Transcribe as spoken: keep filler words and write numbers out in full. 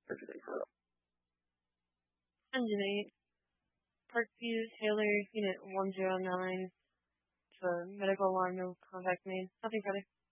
Engine eight, Parkview, Taylor, Unit one zero nine, for medical alarm, no contact made. Nothing further.